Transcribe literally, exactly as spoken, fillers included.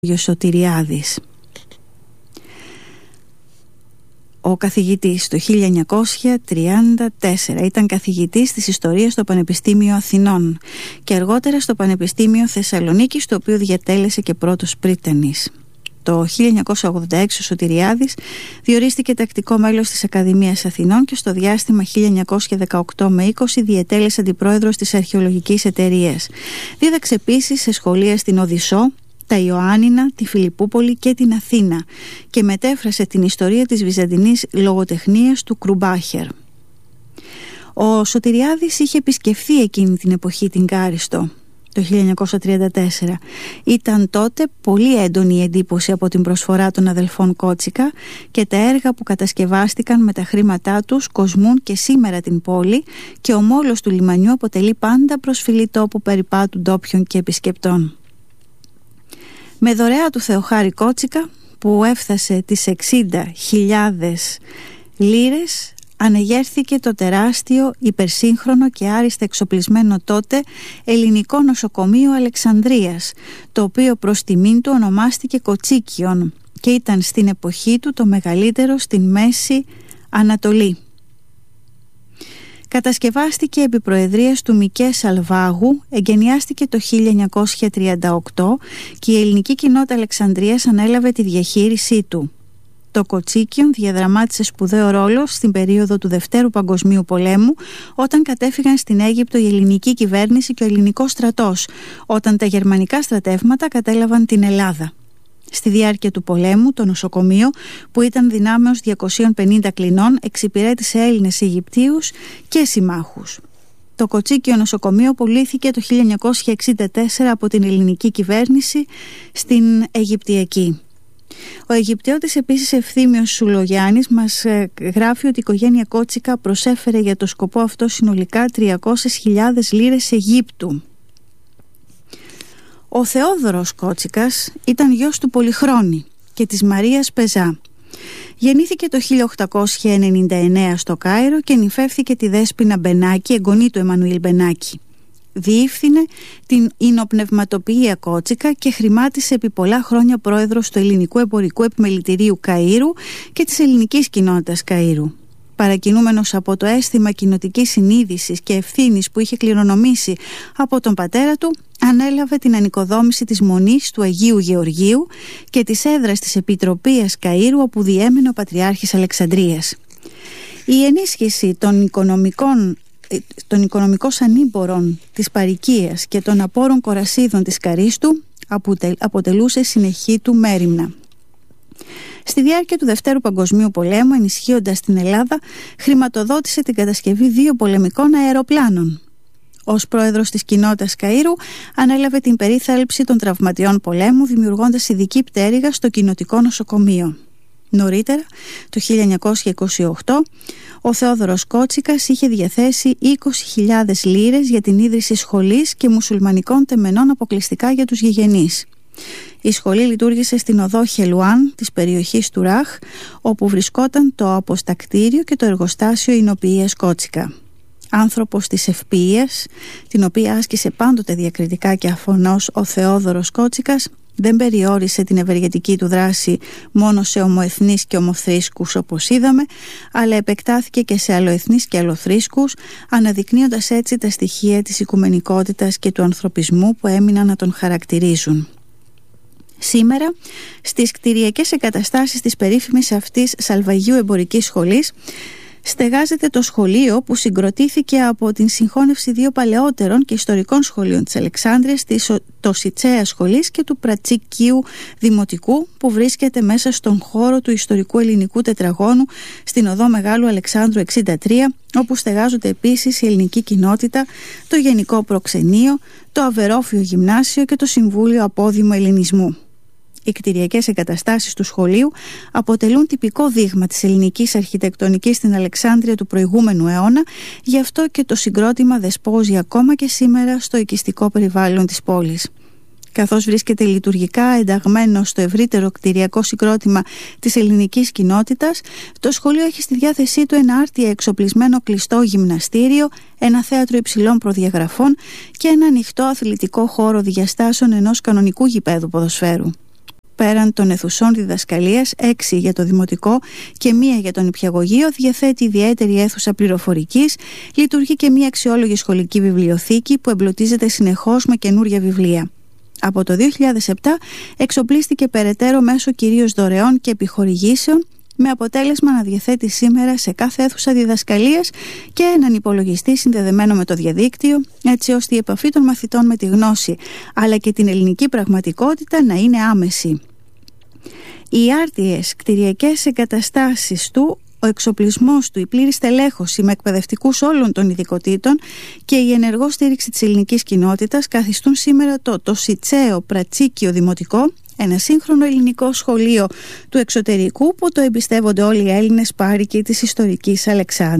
Σωτηριάδης. Ο καθηγητής το χίλια εννιακόσια τριάντα τέσσερα ήταν καθηγητής της ιστορίας στο Πανεπιστήμιο Αθηνών και αργότερα στο Πανεπιστήμιο Θεσσαλονίκης, το οποίο διατέλεσε και πρώτος πρίτανης. Το χίλια εννιακόσια ογδόντα έξι ο Σωτηριάδης διορίστηκε τακτικό μέλος της Ακαδημίας Αθηνών και στο διάστημα χίλια εννιακόσια δεκαοκτώ με είκοσι διετέλεσε αντιπρόεδρος της Αρχαιολογικής Εταιρείας. Δίδαξε επίσης σε σχολεία στην Οδυσσό, τα Ιωάννινα, τη Φιλιππούπολη και την Αθήνα και μετέφρασε την ιστορία της βυζαντινής λογοτεχνίας του Κρουμπάχερ. Ο Σωτηριάδης είχε επισκεφθεί εκείνη την εποχή την Κάριστο το χίλια εννιακόσια τριάντα τέσσερα. Ήταν τότε πολύ έντονη η εντύπωση από την προσφορά των αδελφών Κότσικα και τα έργα που κατασκευάστηκαν με τα χρήματά τους κοσμούν και σήμερα την πόλη και ο μόλος του λιμανιού αποτελεί πάντα προσφυλή τόπο περιπάτου ντόπιων και επισκεπτών. Με δωρεά του Θεοχάρη Κότσικα, που έφτασε τις εξήντα χιλιάδες λίρες, ανεγέρθηκε το τεράστιο, υπερσύγχρονο και άριστα εξοπλισμένο τότε ελληνικό νοσοκομείο Αλεξανδρίας, το οποίο προς τιμήν του ονομάστηκε Κοτσίκιον και ήταν στην εποχή του το μεγαλύτερο στην Μέση Ανατολή. Κατασκευάστηκε επί προεδρίας του Μικέ Σαλβάγου, εγκαινιάστηκε το χίλια εννιακόσια τριάντα οκτώ και η ελληνική κοινότητα Αλεξανδρίας ανέλαβε τη διαχείρισή του. Το Κοτσίκιον διαδραμάτισε σπουδαίο ρόλο στην περίοδο του Δευτέρου Παγκοσμίου Πολέμου, όταν κατέφυγαν στην Αίγυπτο η ελληνική κυβέρνηση και ο ελληνικός στρατός, όταν τα γερμανικά στρατεύματα κατέλαβαν την Ελλάδα. Στη διάρκεια του πολέμου, το νοσοκομείο, που ήταν δυνάμεως διακόσια πενήντα κλινών, εξυπηρέτησε Έλληνες Αιγυπτίους και συμμάχους. Το Κοτσίκιο νοσοκομείο πουλήθηκε το χίλια εννιακόσια εξήντα τέσσερα από την ελληνική κυβέρνηση στην Αιγυπτιακή. Ο Αιγυπτιώτης επίσης Ευθύμιος Σουλογιάννης μας γράφει ότι η οικογένεια Κότσικα προσέφερε για το σκοπό αυτό συνολικά τριακόσιες χιλιάδες λίρες Αιγύπτου. Ο Θεόδωρος Κότσικας ήταν γιος του Πολυχρόνη και της Μαρίας Πεζά. Γεννήθηκε το χίλια οκτακόσια ενενήντα εννέα στο Κάιρο και νηφεύθηκε τη Δέσποινα Μπενάκη, εγγονή του Εμμανουήλ Μπενάκη. Διεύθυνε την Ινοπνευματοποιία Κότσικα και χρημάτισε επί πολλά χρόνια πρόεδρος του Ελληνικού Εμπορικού Επιμελητηρίου Καΐρου και της ελληνικής κοινότητας Καΐρου. Παρακινούμενος από το αίσθημα κοινοτικής συνείδησης και ευθύνης που είχε κληρονομήσει από τον πατέρα του, ανέλαβε την ανοικοδόμηση της Μονής του Αγίου Γεωργίου και της έδρας της Επιτροπίας Καΐρου, όπου διέμενε ο Πατριάρχης Αλεξανδρίας. Η ενίσχυση των οικονομικών των οικονομικών ανήμπορων της παροικίας και των απόρων κορασίδων της Καρίστου αποτελούσε συνεχή του μέριμνα. Στη διάρκεια του Δευτέρου Παγκοσμίου Πολέμου, ενισχύοντας την Ελλάδα, χρηματοδότησε την κατασκευή δύο πολεμικών αεροπλάνων. Ως πρόεδρος της κοινότητας Καΐρου ανέλαβε την περίθαλψη των τραυματιών πολέμου, δημιουργώντας ειδική πτέρυγα στο κοινοτικό νοσοκομείο. Νωρίτερα, το χίλια εννιακόσια είκοσι οκτώ, ο Θεόδωρος Κότσικας είχε διαθέσει είκοσι χιλιάδες λίρες για την ίδρυση σχολής και μουσουλμανικών τεμενών αποκλειστικά για τους γηγενείς. Η σχολή λειτουργήσε στην οδό Χελουάν της περιοχής του Ραχ, όπου βρισκόταν το αποστακτήριο και το εργοστάσιο εινοποιίας Κότσικα. Άνθρωπος της ευποιίας, την οποία άσκησε πάντοτε διακριτικά και αφωνός, ο Θεόδωρος Κότσικας δεν περιόρισε την ευεργετική του δράση μόνο σε ομοεθνείς και ομοθρήσκους, όπως είδαμε, αλλά επεκτάθηκε και σε αλλοεθνείς και αλλοθρήσκους, αναδεικνύοντας έτσι τα στοιχεία της οικουμενικότητας και του ανθρωπισμού που έμειναν να τον χαρακτηρίζουν. Σήμερα, στις κτηριακές εγκαταστάσεις της περίφημης αυτής Σαλβαγίου Εμπορικής Σχολής, στεγάζεται το σχολείο που συγκροτήθηκε από την συγχώνευση δύο παλαιότερων και ιστορικών σχολείων της Αλεξάνδρειας, της Τοσιτσέας Σχολής και του Πρατσικίου Δημοτικού, που βρίσκεται μέσα στον χώρο του ιστορικού ελληνικού τετραγώνου στην οδό Μεγάλου Αλεξάνδρου εξήντα τρία, όπου στεγάζονται επίσης η ελληνική κοινότητα, το Γενικό Προξενείο, το Αβερόφιο Γυμνάσιο και το Συμβούλιο Απόδημο Ελληνισμού. Οι κτηριακές εγκαταστάσεις του σχολείου αποτελούν τυπικό δείγμα της ελληνικής αρχιτεκτονικής στην Αλεξάνδρεια του προηγούμενου αιώνα, γι' αυτό και το συγκρότημα δεσπόζει ακόμα και σήμερα στο οικιστικό περιβάλλον της πόλης. Καθώς βρίσκεται λειτουργικά ενταγμένο στο ευρύτερο κτηριακό συγκρότημα της ελληνικής κοινότητας, το σχολείο έχει στη διάθεσή του ένα άρτια εξοπλισμένο κλειστό γυμναστήριο, ένα θέατρο υψηλών προδιαγραφών και ένα ανοιχτό αθλητικό χώρο διαστάσεων ενός κανονικού γηπέδου ποδοσφαίρου. πέραν των αιθουσών διδασκαλίας, έξι για το δημοτικό και μία για τον νηπιαγωγείο, διαθέτει ιδιαίτερη αίθουσα πληροφορικής, λειτουργεί και μία αξιόλογη σχολική βιβλιοθήκη που εμπλουτίζεται συνεχώς με καινούρια βιβλία. Από το δύο χιλιάδες επτά εξοπλίστηκε περαιτέρω μέσω κυρίως δωρεών και επιχορηγήσεων, με αποτέλεσμα να διαθέτει σήμερα σε κάθε αίθουσα διδασκαλίας και έναν υπολογιστή συνδεδεμένο με το διαδίκτυο, έτσι ώστε η επαφή των μαθητών με τη γνώση αλλά και την ελληνική πραγματικότητα να είναι άμεση. Οι άρτιες κτηριακές εγκαταστάσεις του, ο εξοπλισμός του, η πλήρη στελέχωση με εκπαιδευτικούς όλων των ειδικοτήτων και η ενεργό στήριξη της ελληνικής κοινότητας καθιστούν σήμερα το, το Σιτσαίο Πρατσίκιο Δημοτικό ένα σύγχρονο ελληνικό σχολείο του εξωτερικού που το εμπιστεύονται όλοι οι Έλληνες πάρικοι της ιστορικής Αλεξάνδρειας.